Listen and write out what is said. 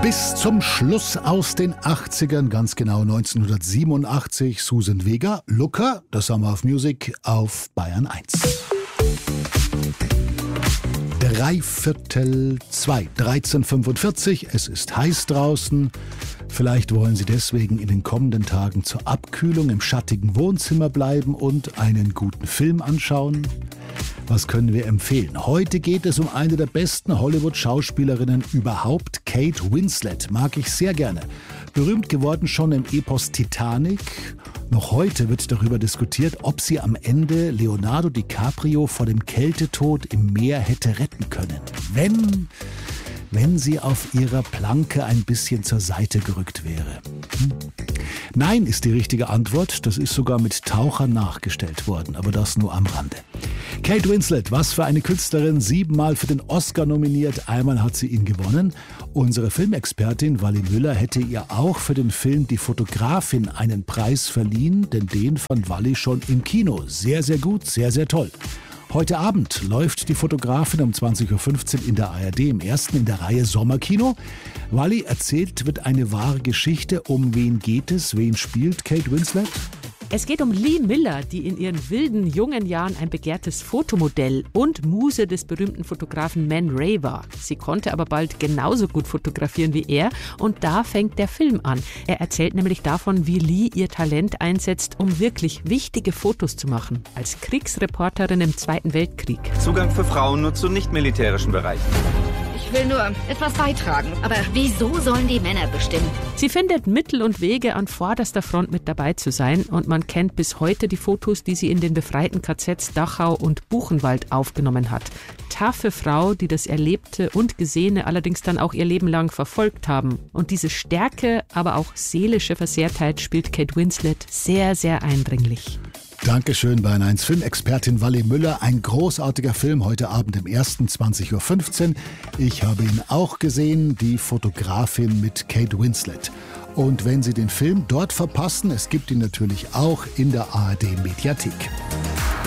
Bis zum Schluss aus den 80ern, ganz genau 1987, Susan Vega, Looker, das Summer of Music auf Bayern 1. 1:03, 13:45, es ist heiß draußen. Vielleicht wollen Sie deswegen in den kommenden Tagen zur Abkühlung im schattigen Wohnzimmer bleiben und einen guten Film anschauen. Was können wir empfehlen? Heute geht es um eine der besten Hollywood-Schauspielerinnen überhaupt, Kate Winslet. Mag ich sehr gerne. Berühmt geworden schon im Epos Titanic. Noch heute wird darüber diskutiert, ob sie am Ende Leonardo DiCaprio vor dem Kältetod im Meer hätte retten können. Wenn sie auf ihrer Planke ein bisschen zur Seite gerückt wäre. Nein ist die richtige Antwort. Das ist sogar mit Tauchern nachgestellt worden, aber das nur am Rande. Kate Winslet, was für eine Künstlerin, 7-mal für den Oscar nominiert, einmal hat sie ihn gewonnen. Unsere Filmexpertin Wally Müller hätte ihr auch für den Film Die Fotografin einen Preis verliehen, denn den fand Wally schon im Kino. Sehr, sehr gut, sehr, sehr toll. Heute Abend läuft Die Fotografin um 20:15 Uhr in der ARD, im ersten in der Reihe Sommerkino. Wally, erzählt wird eine wahre Geschichte. Um wen geht es? Wen spielt Kate Winslet? Es geht um Lee Miller, die in ihren wilden, jungen Jahren ein begehrtes Fotomodell und Muse des berühmten Fotografen Man Ray war. Sie konnte aber bald genauso gut fotografieren wie er und da fängt der Film an. Er erzählt nämlich davon, wie Lee ihr Talent einsetzt, um wirklich wichtige Fotos zu machen. Als Kriegsreporterin im Zweiten Weltkrieg. Zugang für Frauen nur zu nicht-militärischen Bereichen. Ich will nur etwas beitragen. Aber wieso sollen die Männer bestimmen? Sie findet Mittel und Wege, an vorderster Front mit dabei zu sein und man kennt bis heute die Fotos, die sie in den befreiten KZs Dachau und Buchenwald aufgenommen hat. Taffe Frau, die das Erlebte und Gesehene allerdings dann auch ihr Leben lang verfolgt haben. Und diese Stärke, aber auch seelische Versehrtheit spielt Kate Winslet sehr, sehr eindringlich. Dankeschön, Bayern 1 Filmexpertin Wally Müller. Ein großartiger Film heute Abend im ersten 20:15 Uhr. Ich habe ihn auch gesehen, Die Fotografin mit Kate Winslet. Und wenn Sie den Film dort verpassen, es gibt ihn natürlich auch in der ARD Mediathek.